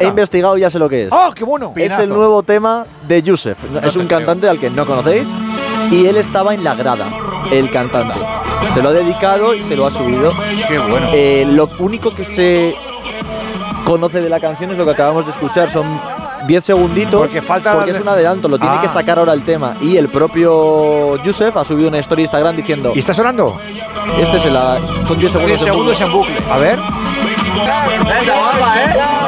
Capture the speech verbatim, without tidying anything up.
he investigado y ya sé lo que es. ¡Oh, qué bueno! Es el nuevo tema de Yusef. No es un te cantante creo. al que no conocéis y él estaba en la grada, el cantante. Se lo ha dedicado y se lo ha subido. ¡Qué bueno! Eh, lo único que se conoce de la canción es lo que acabamos de escuchar. Son diez segunditos. Porque falta Porque darle- es un adelanto, lo tiene Ah. que sacar ahora el tema. Y el propio Yusef ha subido una historia de Instagram diciendo: ¿Y está sonando? Este es el. Son diez segundos. diez segundos en bucle. A ver. Venga, guapa, ¿eh?